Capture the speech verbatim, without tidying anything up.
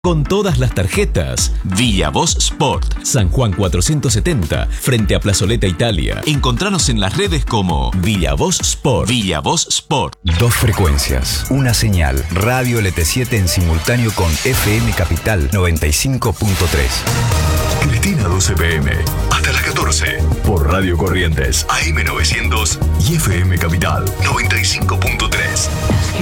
con todas las tarjetas. Villa Voz Sport, San Juan cuatrocientos setenta, frente a Plazoleta Italia. Encontranos en las redes como Villa Voz Sport. Villa Voz Sport. Dos frecuencias, una señal. Radio L T siete en simultáneo con F M Capital noventa y cinco punto tres. Cristina doce p m hasta las catorce por Radio Corrientes A M novecientos y F M Capital noventa y cinco punto tres.